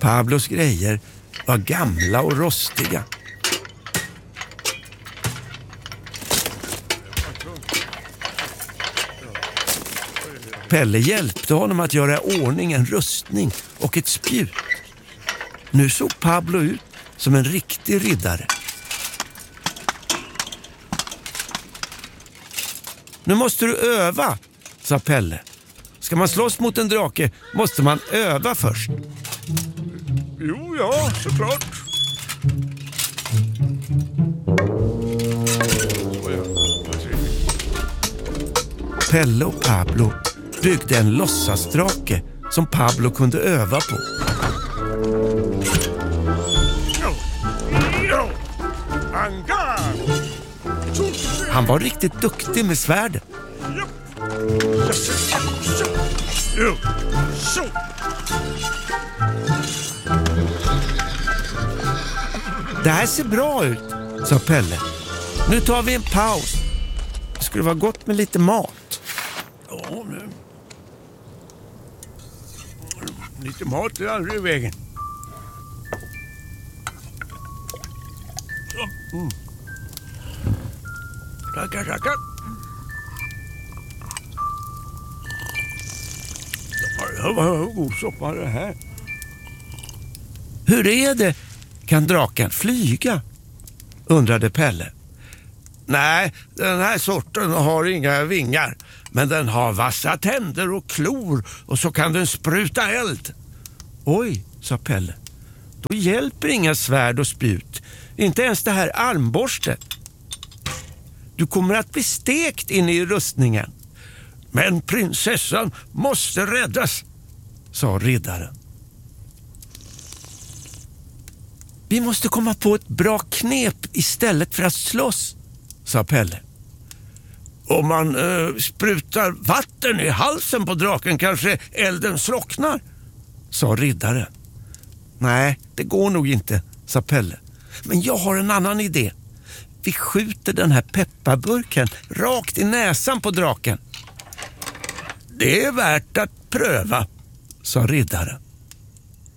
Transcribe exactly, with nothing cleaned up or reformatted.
Pablos grejer var gamla och rostiga. Pelle hjälpte honom att göra ordning en rustning och ett spjut. Nu såg Pablo ut som en riktig riddare. Nu måste du öva, sa Pelle. Ska man slåss mot en drake måste man öva först. Jo, ja, såklart. Pelle och Pablo byggde en låtsasdrake som Pablo kunde öva på. Han var riktigt duktig med svärdet. Det här ser bra ut, sa Pelle. Nu tar vi en paus. Det skulle vara gott med lite mat. Ja, nu. Lite mat är aldrig i vägen. Mm. Tackar, tackar. Det var god soppa det här. Hur är det? Kan draken flyga? Undrade Pelle. Nej, den här sorten har inga vingar. Men den har vassa tänder och klor och så kan den spruta eld. Oj, sa Pelle. Då hjälper inga svärd och spjut. Inte ens det här armborstet. Du kommer att bli stekt inne i rustningen. Men prinsessan måste räddas, sa riddaren. Vi måste komma på ett bra knep istället för att slåss, sa Pelle. Om man eh, sprutar vatten i halsen på draken kanske elden slocknar, sa riddaren. Nej, det går nog inte, sa Pelle. Men jag har en annan idé. Vi skjuter den här pepparburken rakt i näsan på draken. Det är värt att pröva, sa riddaren.